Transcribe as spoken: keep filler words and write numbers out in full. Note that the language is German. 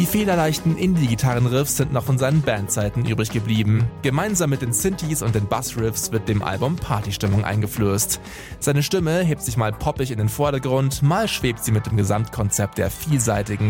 federleichten Indie-Gitarrenriffs sind noch von seinen Bandzeiten übrig geblieben. Gemeinsam mit den Synthes und den Bassriffs wird dem Album Partystimmung eingeflößt. Seine Stimme hebt sich mal poppig in den Vordergrund, mal schwebt sie mit dem Gesamtkonzept der vielseitigen